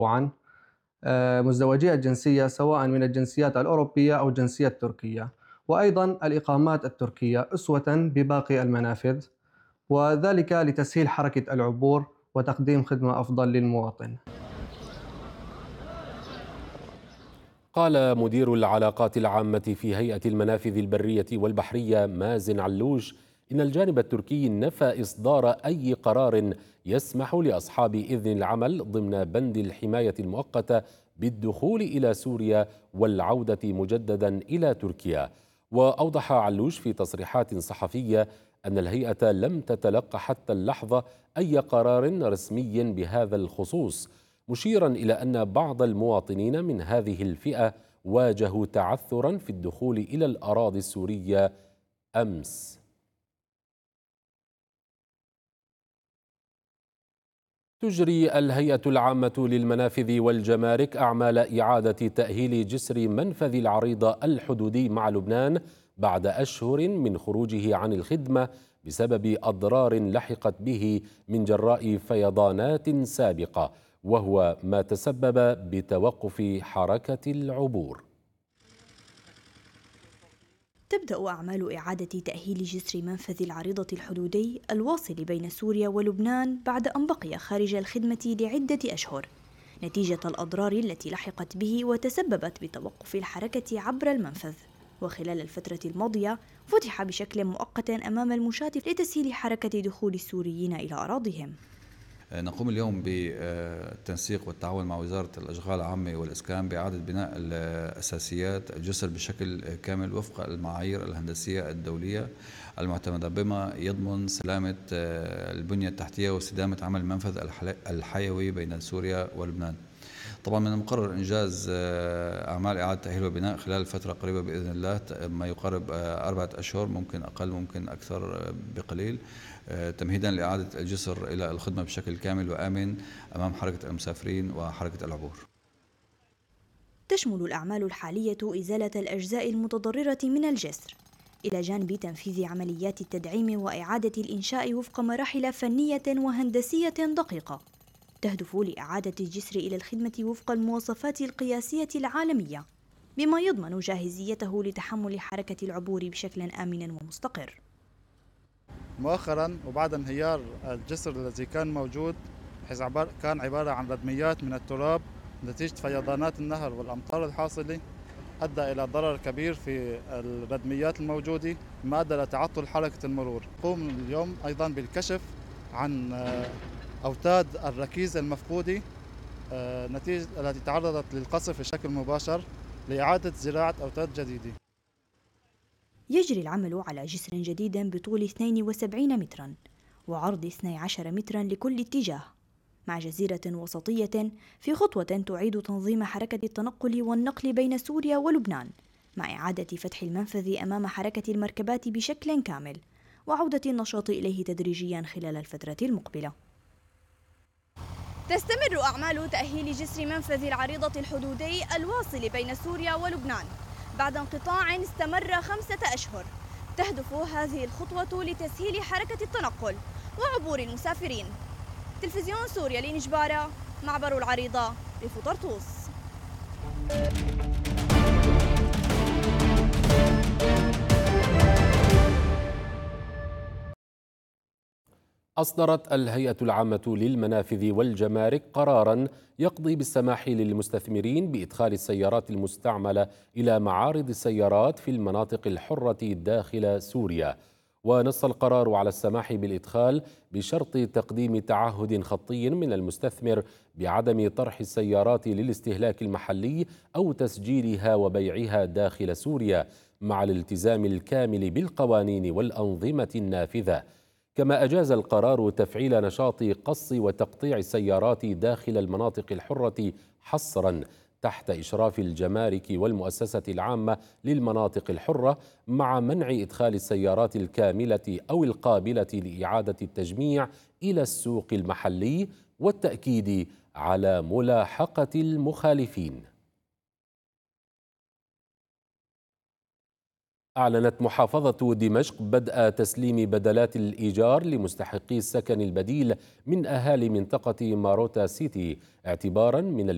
عن مزدوجي الجنسية سواء من الجنسيات الأوروبية أو الجنسية التركية، وأيضا الإقامات التركية أسوة بباقي المنافذ، وذلك لتسهيل حركة العبور وتقديم خدمة أفضل للمواطن. قال مدير العلاقات العامة في هيئة المنافذ البرية والبحرية مازن علوش إن الجانب التركي نفى إصدار أي قرار يسمح لأصحاب إذن العمل ضمن بند الحماية المؤقتة بالدخول إلى سوريا والعودة مجددا إلى تركيا. وأوضح علوش في تصريحات صحفية أن الهيئة لم تتلق حتى اللحظة أي قرار رسمي بهذا الخصوص، مشيرا إلى أن بعض المواطنين من هذه الفئة واجهوا تعثرا في الدخول إلى الأراضي السورية أمس. تجري الهيئة العامة للمنافذ والجمارك أعمال إعادة تأهيل جسر منفذ العريضة الحدودي مع لبنان بعد أشهر من خروجه عن الخدمة بسبب أضرار لحقت به من جراء فيضانات سابقة، وهو ما تسبب بتوقف حركة العبور. تبدأ أعمال إعادة تأهيل جسر منفذ العريضة الحدودي الواصل بين سوريا ولبنان بعد أن بقي خارج الخدمة لعدة أشهر نتيجة الأضرار التي لحقت به وتسببت بتوقف الحركة عبر المنفذ. وخلال الفترة الماضية فتح بشكل مؤقت أمام المشاة لتسهيل حركة دخول السوريين إلى أراضيهم. نقوم اليوم بالتنسيق والتعاون مع وزارة الأشغال العامة والإسكان بإعادة بناء الأساسيات الجسر بشكل كامل وفق المعايير الهندسية الدولية المعتمدة، بما يضمن سلامة البنية التحتية واستدامة عمل المنفذ الحيوي بين سوريا ولبنان. طبعا من المقرر إنجاز أعمال إعادة تأهيل وبناء خلال فترة قريبة بإذن الله، ما يقارب 4 أشهر، ممكن أقل ممكن أكثر بقليل، تمهيدا لإعادة الجسر إلى الخدمة بشكل كامل وآمن أمام حركة المسافرين وحركة العبور. تشمل الأعمال الحالية إزالة الأجزاء المتضررة من الجسر إلى جانب تنفيذ عمليات التدعيم وإعادة الإنشاء وفق مراحل فنية وهندسية دقيقة تهدف لإعادة الجسر إلى الخدمة وفق المواصفات القياسية العالمية، بما يضمن جاهزيته لتحمل حركة العبور بشكل آمن ومستقر. مؤخرا وبعد انهيار الجسر الذي كان موجود، حيث كان عبارة عن ردميات من التراب نتيجة فيضانات النهر والأمطار الحاصلة، أدى إلى ضرر كبير في الردميات الموجودة، ما أدى إلى تعطل حركة المرور. نقوم اليوم أيضا بالكشف عن أوتاد الركيزة المفقودة نتيجة التي تعرضت للقصف بشكل مباشر لإعادة زراعة أوتاد جديدة. يجري العمل على جسر جديد بطول 72 مترا وعرض 12 مترا لكل اتجاه، مع جزيرة وسطية في خطوة تعيد تنظيم حركة التنقل والنقل بين سوريا ولبنان، مع إعادة فتح المنفذ أمام حركة المركبات بشكل كامل وعودة النشاط إليه تدريجيا خلال الفترة المقبلة. تستمر أعمال تأهيل جسر منفذ العريضة الحدودي الواصل بين سوريا ولبنان بعد انقطاع استمر 5 أشهر. تهدف هذه الخطوة لتسهيل حركة التنقل وعبور المسافرين. تلفزيون سوريا لنجبارة، معبر العريضة، ريف طرطوس. أصدرت الهيئة العامة للمنافذ والجمارك قراراً يقضي بالسماح للمستثمرين بإدخال السيارات المستعملة إلى معارض السيارات في المناطق الحرة داخل سوريا. ونص القرار على السماح بالإدخال بشرط تقديم تعهد خطي من المستثمر بعدم طرح السيارات للاستهلاك المحلي أو تسجيلها وبيعها داخل سوريا، مع الالتزام الكامل بالقوانين والأنظمة النافذة. كما أجاز القرار تفعيل نشاط قص وتقطيع السيارات داخل المناطق الحرة حصرا تحت إشراف الجمارك والمؤسسة العامة للمناطق الحرة، مع منع إدخال السيارات الكاملة أو القابلة لإعادة التجميع إلى السوق المحلي، والتأكيد على ملاحقة المخالفين. أعلنت محافظة دمشق بدء تسليم بدلات الإيجار لمستحقي السكن البديل من أهالي منطقة ماروتا سيتي اعتبارا من